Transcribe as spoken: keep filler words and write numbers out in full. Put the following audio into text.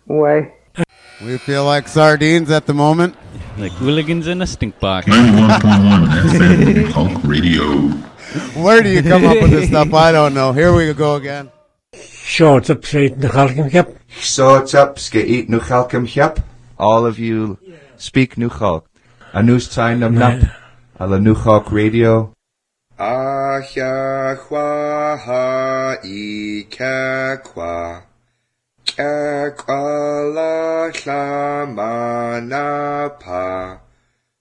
Why? We feel like sardines at the moment. Like hooligans in a stink box. ninety-one point one F M Punk Radio. Where do you come up with this stuff? I don't know. Here we go again. Short up, straight in the Halcom Cap. Short up, skate nu Halcom Cap. All of you speak nu Halk. A news time nam nap. A la nu Halk Radio. Ah ya hua ha I ka kwa. Ka kwa la la ma na pa.